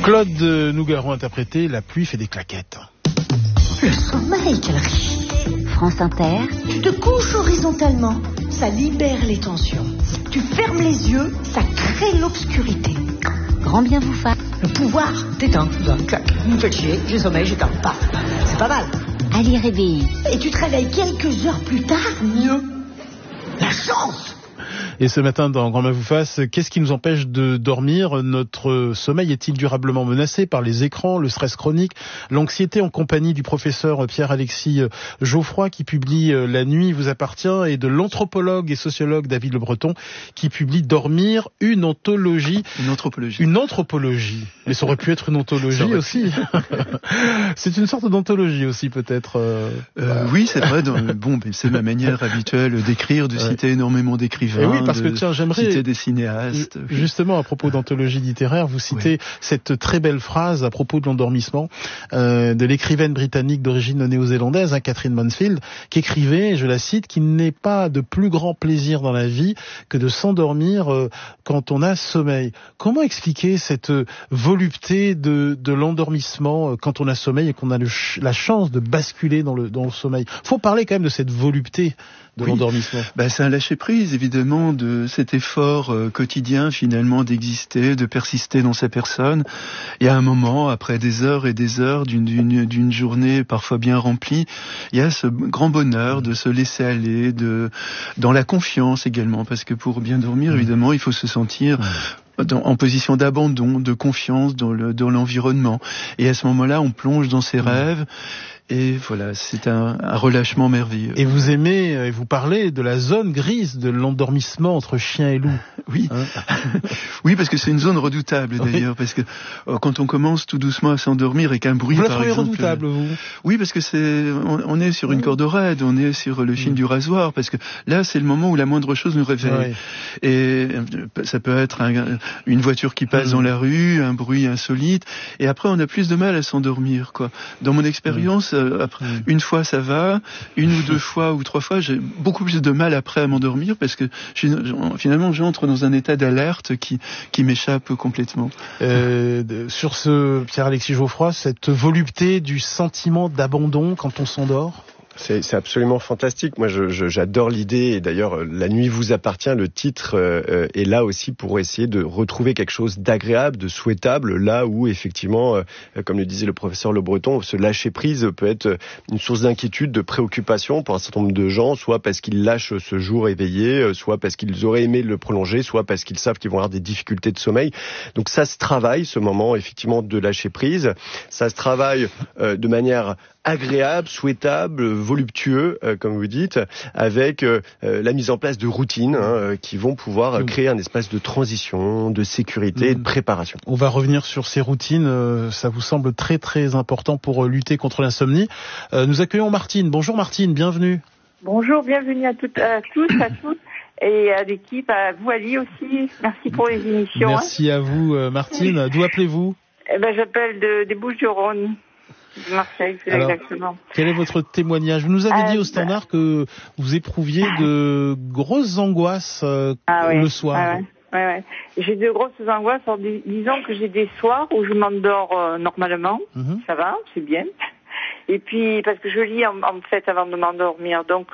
Claude Nougaro interprété La pluie fait des claquettes. Le sommeil, quelle richesse. France Inter. Tu te couches horizontalement, ça libère les tensions. Tu fermes les yeux, ça crée l'obscurité. Grand bien vous fasse. Le pouvoir t'éteint. Vous me faites chier, j'ai sommeil, j'éteins. Paf. C'est pas mal. Allez, réveille. Et tu te réveilles quelques heures plus tard, mieux. La chance. Et ce matin, dans Grand Bien vous fasse, qu'est-ce qui nous empêche de dormir? Notre sommeil est-il durablement menacé par les écrans, le stress chronique, l'anxiété, en compagnie du professeur Pierre-Alexis Geoffroy qui publie La nuit vous appartient, et de l'anthropologue et sociologue David Le Breton qui publie Dormir, une anthologie. Une anthropologie. Mais ça aurait pu être une anthologie aussi. C'est une sorte d'anthologie aussi, peut-être. Oui, c'est vrai. C'est ma manière habituelle d'écrire, de citer énormément d'écrivains. Et oui, parce que tiens, j'aimerais citer des cinéastes. Justement, à propos d'anthologie littéraire, vous citez cette très belle phrase à propos de l'endormissement de l'écrivaine britannique d'origine néo-zélandaise, Catherine Mansfield, qui écrivait, je la cite, qu'il n'est pas de plus grand plaisir dans la vie que de s'endormir quand on a sommeil. Comment expliquer cette volupté de l'endormissement quand on a sommeil et qu'on a la chance de basculer dans le sommeil? Faut parler quand même de cette volupté de l'endormissement. C'est un lâcher-prise, évidemment, de cet effort quotidien, finalement, d'exister, de persister dans sa personne. Il y a un moment, après des heures et des heures d'une journée parfois bien remplie, il y a ce grand bonheur de se laisser aller, dans la confiance également, parce que pour bien dormir, évidemment, il faut se sentir en position d'abandon, de confiance dans l'environnement. Et à ce moment-là, on plonge dans ses rêves. Et voilà, c'est un relâchement merveilleux. Et vous aimez, et vous parlez de la zone grise de l'endormissement entre chien et loup. Oui. Oui, parce que c'est une zone redoutable d'ailleurs, parce que quand on commence tout doucement à s'endormir et qu'un bruit, par exemple... Vous la trouvez redoutable, vous? Oui, parce que on est sur une corde raide, on est sur le fil du rasoir, parce que là, c'est le moment où la moindre chose nous réveille. Et ça peut être une voiture qui passe dans la rue, un bruit insolite, et après on a plus de mal à s'endormir, quoi. Dans mon expérience, après, une fois ça va, une ou deux fois ou trois fois, j'ai beaucoup plus de mal après à m'endormir parce que finalement j'entre dans un état d'alerte qui m'échappe complètement. Sur ce, Pierre-Alexis Geoffroy, cette volupté du sentiment d'abandon quand on s'endort? C'est absolument fantastique. Moi, j'adore l'idée. Et d'ailleurs, La nuit vous appartient, le titre est là aussi pour essayer de retrouver quelque chose d'agréable, de souhaitable, là où, effectivement, comme le disait le professeur Le Breton, ce lâcher-prise peut être une source d'inquiétude, de préoccupation pour un certain nombre de gens, soit parce qu'ils lâchent ce jour éveillé, soit parce qu'ils auraient aimé le prolonger, soit parce qu'ils savent qu'ils vont avoir des difficultés de sommeil. Donc ça se travaille, ce moment, effectivement, de lâcher-prise. Ça se travaille de manière agréable, souhaitable, voluptueux, comme vous dites, avec la mise en place de routines qui vont pouvoir créer un espace de transition, de sécurité et de préparation. On va revenir sur ces routines, ça vous semble très très important pour lutter contre l'insomnie. Nous accueillons Martine. Bonjour Martine, bienvenue. Bonjour, bienvenue à tous, à toutes. Et à l'équipe, à vous Ali aussi. Merci pour les émissions. Merci à vous Martine. D'où appelez-vous? J'appelle des Bouches-du-Rhône. De Marseille, alors, exactement. Quel est votre témoignage? Vous nous avez dit au standard que vous éprouviez de grosses angoisses le soir. Ouais. J'ai de grosses angoisses. Alors, disons que j'ai des soirs où je m'endors normalement. Ça va, c'est bien. Et puis, parce que je lis en fait avant de m'endormir. Donc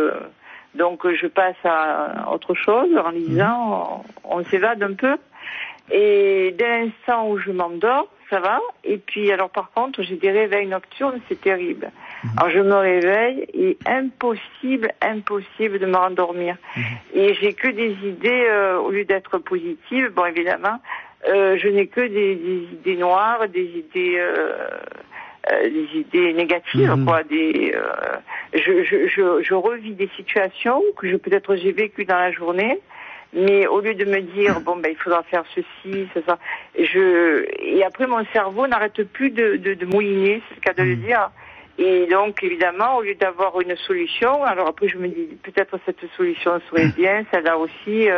je passe à autre chose en lisant. On s'évade un peu. Et dès l'instant où je m'endors, ça va. Et puis, alors par contre, j'ai des réveils nocturnes, c'est terrible. Alors je me réveille et impossible de me rendormir. Et j'ai que des idées, au lieu d'être positives, bon évidemment, je n'ai que des idées noires, des idées négatives, quoi. Je revis des situations que peut-être j'ai vécues dans la journée. Mais au lieu de me dire il faudra faire ceci, ça, et après mon cerveau n'arrête plus de mouliner, c'est le cas de le dire. Et donc évidemment, au lieu d'avoir une solution, alors après je me dis peut-être cette solution serait bien, celle-là aussi.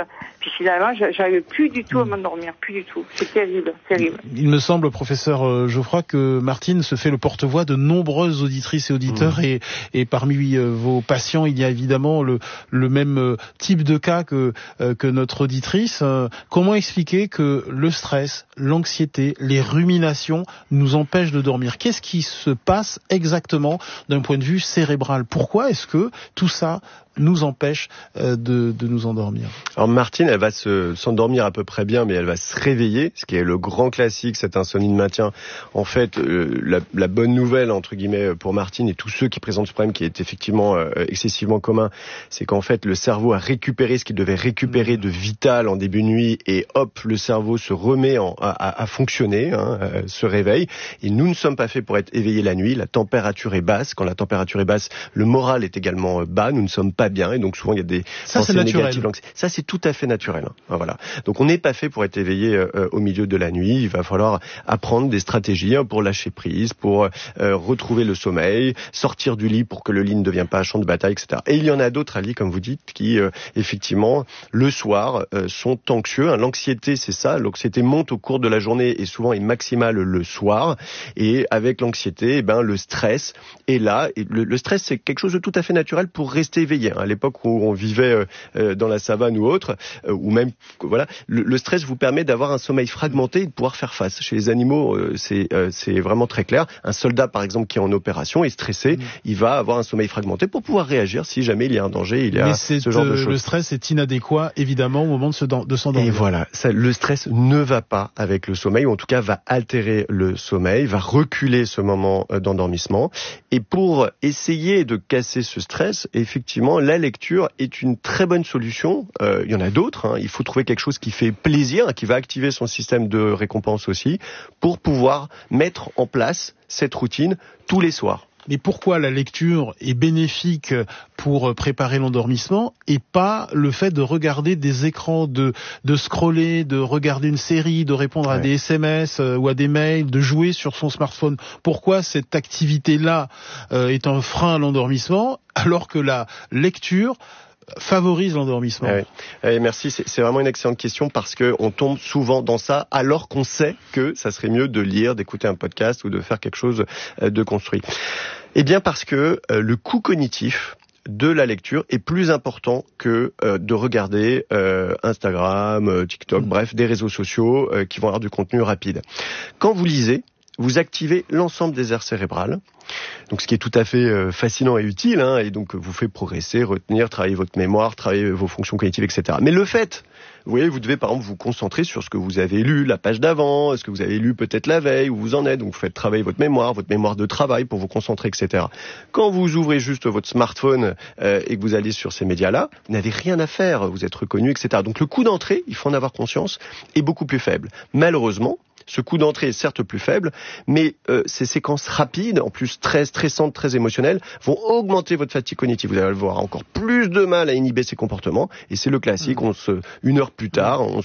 Puis finalement, j'arrive plus du tout à m'endormir, plus du tout. C'est terrible. Il me semble, professeur Geoffroy, que Martine se fait le porte-voix de nombreuses auditrices et auditeurs, et parmi vos patients, il y a évidemment le même type de cas que notre auditrice. Comment expliquer que le stress, l'anxiété, les ruminations nous empêchent de dormir? Qu'est-ce qui se passe exactement d'un point de vue cérébral? Pourquoi est-ce que tout ça nous empêche de nous endormir? Alors Martine, elle va s'endormir à peu près bien, mais elle va se réveiller, ce qui est le grand classique, cette insomnie de maintien. En fait, la bonne nouvelle, entre guillemets, pour Martine et tous ceux qui présentent ce problème qui est effectivement excessivement commun, c'est qu'en fait, le cerveau a récupéré ce qu'il devait récupérer de vital en début de nuit, et hop, le cerveau se remet à fonctionner, se réveille. Et nous ne sommes pas faits pour être éveillés la nuit. La température est basse. Quand la température est basse, le moral est également bas. Nous ne sommes pas bien, et donc souvent il y a des pensées négatives. Ça, c'est tout à fait naturel. Voilà. Donc on n'est pas fait pour être éveillé au milieu de la nuit. Il va falloir apprendre des stratégies pour lâcher prise, pour retrouver le sommeil, sortir du lit pour que le lit ne devienne pas un champ de bataille, etc. Et il y en a d'autres, Ali, comme vous dites, qui effectivement le soir sont anxieux. L'anxiété, c'est ça. L'anxiété monte au cours de la journée et souvent est maximale le soir. Et avec l'anxiété, le stress est là. Et le stress, c'est quelque chose de tout à fait naturel pour rester éveillé. À l'époque où on vivait dans la savane ou autre, ou même voilà, le stress vous permet d'avoir un sommeil fragmenté et de pouvoir faire face. Chez les animaux, c'est vraiment très clair. Un soldat, par exemple, qui est en opération est stressé, il va avoir un sommeil fragmenté pour pouvoir réagir si jamais il y a un danger, il y a ce genre de choses. Le stress est inadéquat, évidemment, au moment de s'endormir. Et voilà, le stress ne va pas avec le sommeil, ou en tout cas va altérer le sommeil, va reculer ce moment d'endormissement. Et pour essayer de casser ce stress, effectivement, la lecture est une très bonne solution. Il y en a d'autres. Il faut trouver quelque chose qui fait plaisir, qui va activer son système de récompense aussi, pour pouvoir mettre en place cette routine tous les soirs. Mais pourquoi la lecture est bénéfique pour préparer l'endormissement et pas le fait de regarder des écrans, de scroller, de regarder une série, de répondre à des SMS ou à des mails, de jouer sur son smartphone? Pourquoi cette activité-là est un frein à l'endormissement alors que la lecture favorise l'endormissement? Merci, c'est vraiment une excellente question, parce que on tombe souvent dans ça alors qu'on sait que ça serait mieux de lire, d'écouter un podcast ou de faire quelque chose de construit. Eh bien parce que le coût cognitif de la lecture est plus important que de regarder Instagram, TikTok, bref, des réseaux sociaux qui vont avoir du contenu rapide. Quand vous lisez, vous activez l'ensemble des aires cérébrales, donc ce qui est tout à fait fascinant et utile, et donc vous fait progresser, retenir, travailler votre mémoire, travailler vos fonctions cognitives, etc. Mais le fait, vous voyez, vous devez par exemple vous concentrer sur ce que vous avez lu la page d'avant, ce que vous avez lu peut-être la veille, où vous en êtes, donc vous faites travailler votre mémoire de travail pour vous concentrer, etc. Quand vous ouvrez juste votre smartphone et que vous allez sur ces médias-là, vous n'avez rien à faire, vous êtes reconnu, etc. Donc le coût d'entrée, il faut en avoir conscience, est beaucoup plus faible. Malheureusement, ce coût d'entrée est certes plus faible, mais ces séquences rapides, en plus très stressantes, très émotionnelles, vont augmenter votre fatigue cognitive. Vous allez avoir encore plus de mal à inhiber ces comportements, et c'est le classique. Une heure plus tard, on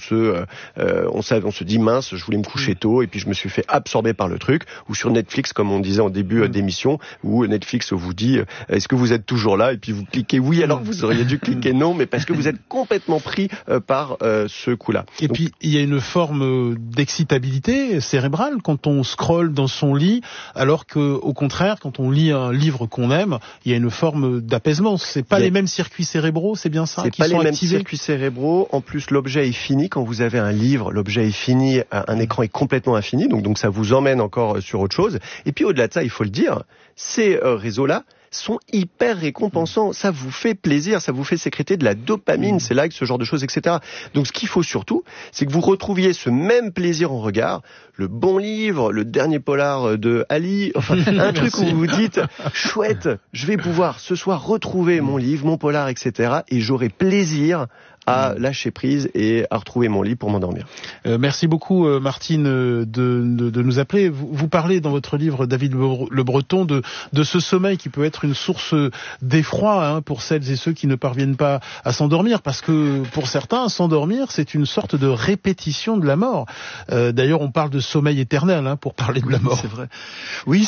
se dit mince, je voulais me coucher tôt, et puis je me suis fait absorber par le truc. Ou sur Netflix, comme on disait en début d'émission, où Netflix vous dit est-ce que vous êtes toujours là, et puis vous cliquez oui, alors que vous auriez dû cliquer non, mais parce que vous êtes complètement pris par ce coup-là. Et donc, puis il y a une forme d'excitabilité cérébrale quand on scrolle dans son lit, alors que au contraire, quand on lit un livre qu'on aime, il y a une forme d'apaisement. C'est pas les mêmes circuits cérébraux, c'est bien ça, qui sont activés. C'est pas les mêmes circuits cérébraux. En plus, l'objet est fini. Quand vous avez un livre, l'objet est fini, un écran est complètement infini, donc ça vous emmène encore sur autre chose. Et puis au-delà de ça, il faut le dire, ces réseaux-là sont hyper récompensants. Ça vous fait plaisir, ça vous fait sécréter de la dopamine, c'est like, ce genre de choses, etc. Donc ce qu'il faut surtout, c'est que vous retrouviez ce même plaisir en regard, le bon livre, le dernier polar de Ali, enfin un truc où vous vous dites, chouette, je vais pouvoir ce soir retrouver mon livre, mon polar, etc. et j'aurai plaisir à lâcher prise et à retrouver mon lit pour m'endormir. Merci beaucoup Martine de nous appeler. Vous parlez dans votre livre, David Le Breton, de ce sommeil qui peut être une source d'effroi pour celles et ceux qui ne parviennent pas à s'endormir, parce que pour certains, s'endormir, c'est une sorte de répétition de la mort. D'ailleurs, on parle de sommeil éternel pour parler de la mort. C'est vrai. Oui,